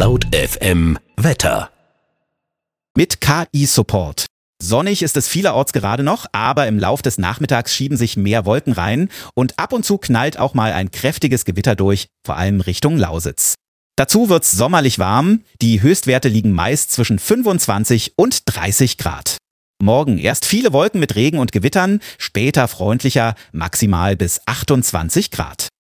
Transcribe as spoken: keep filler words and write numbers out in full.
Laut F M Wetter. Mit K I-Support. Sonnig ist es vielerorts gerade noch, aber im Lauf des Nachmittags schieben sich mehr Wolken rein und ab und zu knallt auch mal ein kräftiges Gewitter durch, vor allem Richtung Lausitz. Dazu wird's sommerlich warm, die Höchstwerte liegen meist zwischen fünfundzwanzig und dreißig Grad. Morgen erst viele Wolken mit Regen und Gewittern, später freundlicher, maximal bis achtundzwanzig Grad.